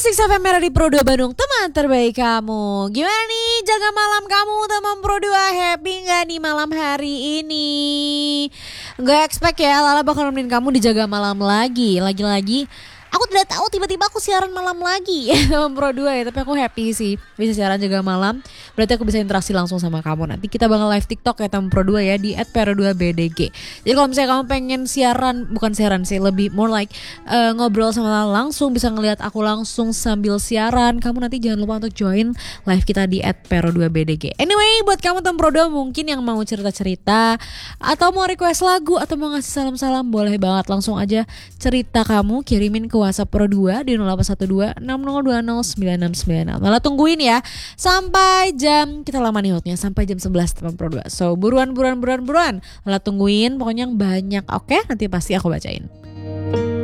106.6 FM di Pro 2 Bandung, teman terbaik kamu. Gimana nih jaga malam kamu teman Pro 2? Happy gak nih malam hari ini? Gak expect ya Lala bakal nemenin kamu di jaga malam lagi. Lagi-lagi aku tidak tahu tiba-tiba aku siaran malam lagi teman Pro 2 ya. Tapi aku happy sih bisa siaran jaga malam. Berarti aku bisa interaksi langsung sama kamu. Nanti kita bakal live TikTok ya teman Pro 2 ya di @pro2bdg. Jadi kalau misalnya kamu pengen siaran, bukan siaran sih, lebih more like ngobrol sama Lala langsung, bisa ngelihat aku langsung sambil siaran, kamu nanti jangan lupa untuk join live kita di @pro2bdg. Anyway, buat kamu teman Pro 2 mungkin yang mau cerita-cerita atau mau request lagu atau mau ngasih salam-salam, boleh banget langsung aja cerita kamu kirimin ke WhatsApp Pro 2 di 0812 6020 9696. Lala tungguin ya sampai jam, kita lama nih hotnya sampai jam 11 teman Pro 2. So buruan. Lala tungguin pokoknya yang banyak, oke? Nanti pasti aku bacain.